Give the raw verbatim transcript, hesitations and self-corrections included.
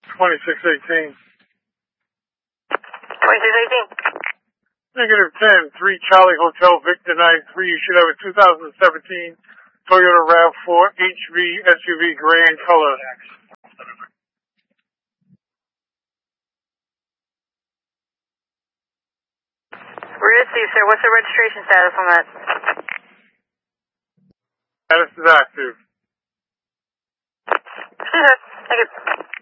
twenty-six eighteen. twenty-six eighteen. Negative ten, three Charlie Hotel Victor nine three. You should have a two thousand seventeen Toyota RAV four H V S U V gray in color. Received, sir. What's the registration status on that? Status is active. Thank you.